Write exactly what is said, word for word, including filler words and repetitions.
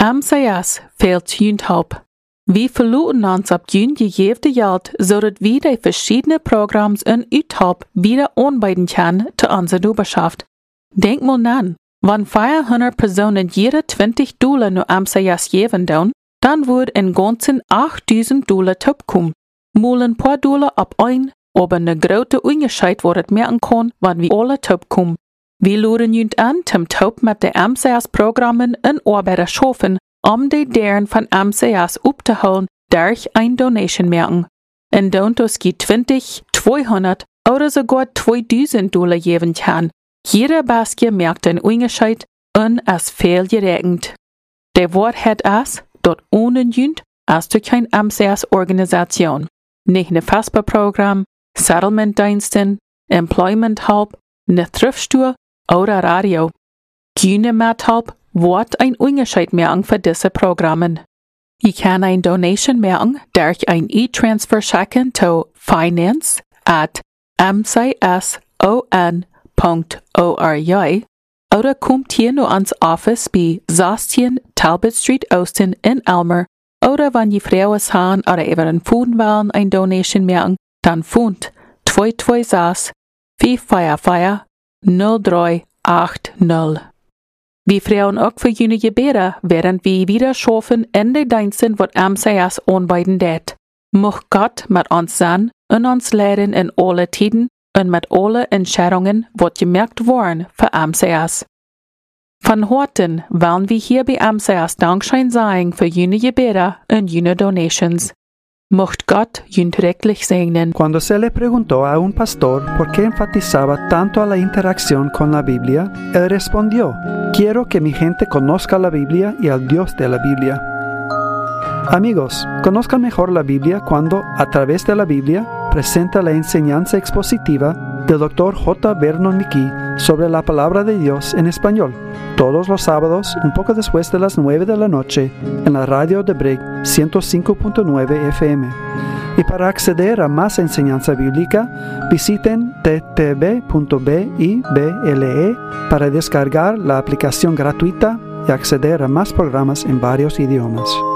Amsias fehlt junt help. Vi verluten ons op junt gegeven geld, zodat we de verschiedene programma's en uithulp wieder aanbieden kan te onze doeberschaft. Denk mal nan, wann vierhonderd personen jede twintig dollar nu Amsias geven doen, dan wordt in ganzen achttausend dollar topkom. Mal een paar dollar op een, aber ne grote onderscheid wordt het merken kan, wann we alle topkom. We loeren junt aan tem top met de Amsias programmen en arbeider schaffen, om de deren van Amsias op te houden, durch een donation merken. En dontos die twintig, tweehonderd oder sogar tweeduizend dollar geven kan. Jeder Basje merkt een onderscheid en is veel gerekend. De woord het as, dat ohne junt, als du kein Amsias Organisation. Nicht ne Vesperprogramm, Settlementdiensten, Employment Help, ne Thriftstuhl oder Radio. Keine Mathelp wird ein Unterschied merken für diese Programmen. Ich kann ein Donation merken durch ein E-Transfer schicken to finance at m c s o n punkt org oder kommt hier nur ans Office bei sechzehn Talbot Street Austin in Elmer oder wenn die Frauen haben oder über den Funden wollen ein Donation merken, dann Fund zwei zwei sechs, vier vier vier, null drei acht null. Wir freuen auch für jene Gebete, während wir wieder schaffen in den Diensten, was Amsias anbieten det. Mocht Gott mit uns sein und uns leiden in alle Tiden und mit alle Entscheidungen, was gemerkt worden für Amsias. Von heute wollen wir hier bei Amsias Dankschein sagen für jene Gebete und jene Donations. Mocht Gott jünt rechtlich segnen. Cuando se le preguntó a un pastor por qué enfatizaba tanto a la interacción con la Biblia, él respondió: quiero que mi gente conozca la Biblia y al Dios de la Biblia. Amigos, conozcan mejor la Biblia cuando, a través de la Biblia, presenta la enseñanza expositiva del doctor J. Vernon McGee sobre la palabra de Dios en español, todos los sábados, un poco después de las nueve de la noche, en la radio de Brig ciento cinco punto nueve F M. Y para acceder a más enseñanza bíblica, visiten t t b punto bible para descargar la aplicación gratuita y acceder a más programas en varios idiomas.